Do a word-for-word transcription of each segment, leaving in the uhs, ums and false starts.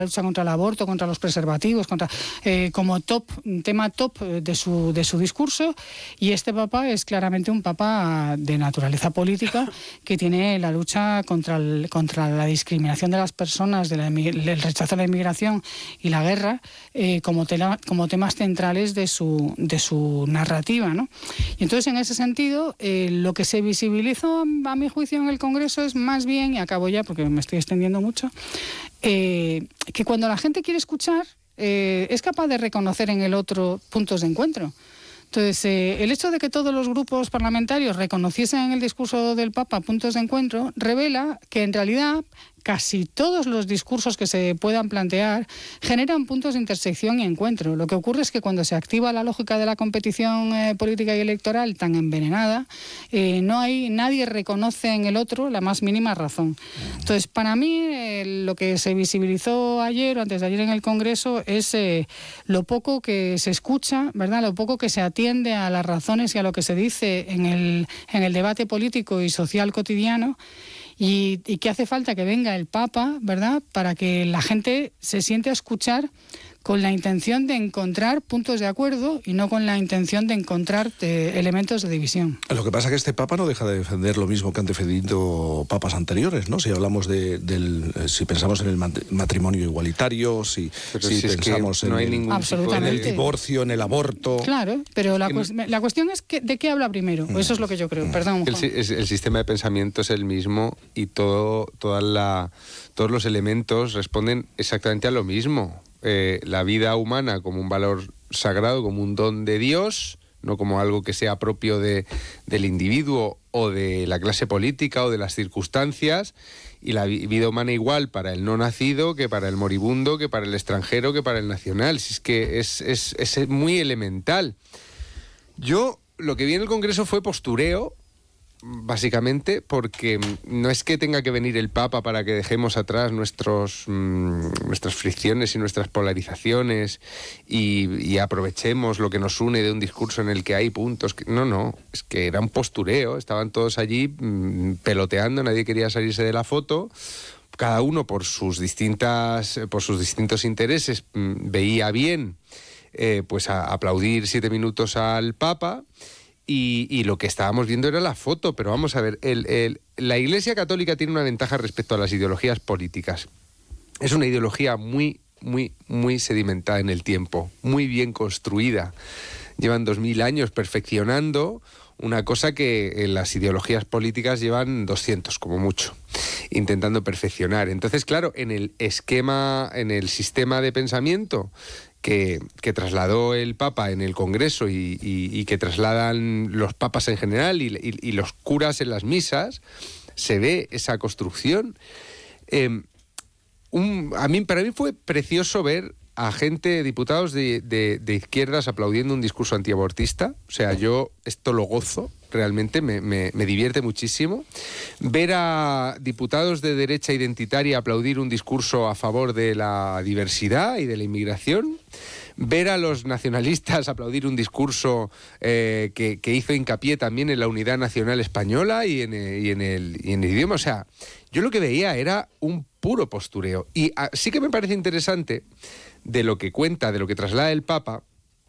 lucha contra el aborto, contra los preservativos, contra eh, como top, tema top de su, de su discurso, y este papa es claramente un papa de naturaleza política que tiene la lucha contra, el, contra la discriminación de las personas, de la, el rechazo a la inmigración y la guerra eh, como, tela, como temas centrales de su, de su narrativa, ¿no? Y entonces, en ese sentido, eh, lo que se visibilizó, a mi juicio, en el Congreso es más bien, y acabo ya porque me estoy extendiendo mucho, eh, que cuando la gente quiere escuchar, eh, es capaz de reconocer en el otro puntos de encuentro. Entonces, eh, el hecho de que todos los grupos parlamentarios reconociesen en el discurso del Papa puntos de encuentro revela que, en realidad, casi todos los discursos que se puedan plantear generan puntos de intersección y encuentro. Lo que ocurre es que cuando se activa la lógica de la competición eh, política y electoral tan envenenada, eh, no hay nadie reconoce en el otro la más mínima razón. Entonces, para mí, eh, lo que se visibilizó ayer o antes de ayer en el Congreso es eh, lo poco que se escucha, ¿verdad? Lo poco que se atiende a las razones y a lo que se dice en el, en el debate político y social cotidiano. Y, y que hace falta que venga el Papa, ¿verdad?, para que la gente se siente a escuchar con la intención de encontrar puntos de acuerdo y no con la intención de encontrar eh, elementos de división. Lo que pasa es que este Papa no deja de defender lo mismo que han defendido papas anteriores, ¿no? Si hablamos de, del, si pensamos en el matrimonio igualitario, si, si, si pensamos no en, hay el, en el divorcio, en el aborto. Claro, pero la, cu no... la cuestión es que, de qué habla primero. Mm. Eso es lo que yo creo. Mm. Perdón, Juan. El, el sistema de pensamiento es el mismo y todo, toda la, todos los elementos responden exactamente a lo mismo. Eh, la vida humana como un valor sagrado, como un don de Dios, no como algo que sea propio de, del individuo o de la clase política o de las circunstancias, y la vida humana igual para el no nacido que para el moribundo, que para el extranjero, que para el nacional. Si es que es, es, es muy elemental. Yo lo que vi en el Congreso fue postureo, básicamente, porque no es que tenga que venir el Papa para que dejemos atrás nuestros, mmm, nuestras fricciones y nuestras polarizaciones y, y aprovechemos lo que nos une de un discurso en el que hay puntos. Que, no, no, es que era un postureo, estaban todos allí mmm, peloteando, nadie quería salirse de la foto, cada uno por sus distintas, por sus distintos intereses mmm, veía bien eh, pues a, aplaudir siete minutos al Papa. Y, y lo que estábamos viendo era la foto, pero vamos a ver, el, el, la Iglesia Católica tiene una ventaja respecto a las ideologías políticas. Es una ideología muy, muy, muy sedimentada en el tiempo, muy bien construida. Llevan dos mil años perfeccionando una cosa que en las ideologías políticas llevan doscientos como mucho, intentando perfeccionar. Entonces, claro, en el esquema, en el sistema de pensamiento Que, que trasladó el Papa en el Congreso y, y, y que trasladan los papas en general y, y, y los curas en las misas, se ve esa construcción. Eh, un, a mí, para mí fue precioso ver a gente, diputados de, de, de izquierdas aplaudiendo un discurso antiabortista. O sea, yo esto lo gozo, realmente me, me, me divierte muchísimo. Ver a diputados de derecha identitaria aplaudir un discurso a favor de la diversidad y de la inmigración. Ver a los nacionalistas aplaudir un discurso eh, que, que hizo hincapié también en la unidad nacional española y en, y, en el, y en el idioma. O sea, yo lo que veía era un puro postureo. Y a, sí que me parece interesante de lo que cuenta, de lo que traslada el Papa,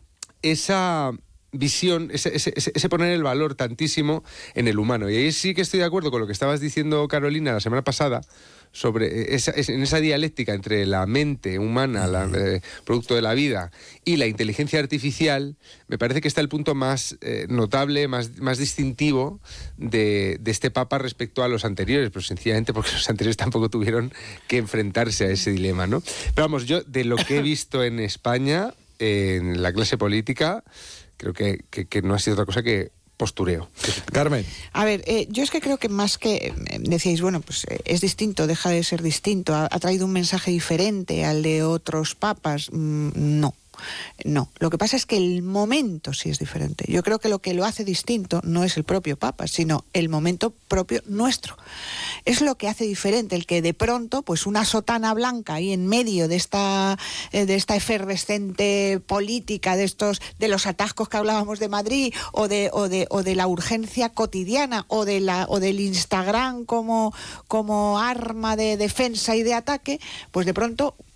esa visión, ese, ese, ese poner el valor tantísimo en el humano. Y ahí sí que estoy de acuerdo con lo que estabas diciendo, Carolina, la semana pasada, sobre esa, en esa dialéctica entre la mente humana, la, eh, producto de la vida, y la inteligencia artificial. Me parece que está el punto más eh, notable, más, más distintivo de, de este Papa respecto a los anteriores, pero sencillamente porque los anteriores tampoco tuvieron que enfrentarse a ese dilema, ¿no? Pero vamos, yo de lo que he visto en España, eh, en la clase política, creo que, que, que no ha sido otra cosa que postureo. Carmen. A ver, eh, yo es que creo que más que eh, decíais, bueno, pues eh, es distinto, deja de ser distinto, ha, ha traído un mensaje diferente al de otros papas. Mm, no. No, lo que pasa es que el momento sí es diferente. Yo creo que lo que lo hace distinto no es el propio Papa, sino el momento propio nuestro. Es lo que hace diferente, el que de pronto, pues una sotana blanca ahí en medio de esta, de esta efervescente política, de estos, de los atascos que hablábamos de Madrid, o de, o de, o de la urgencia cotidiana, o de la, o del Instagram como, como arma de defensa y de ataque, pues de pronto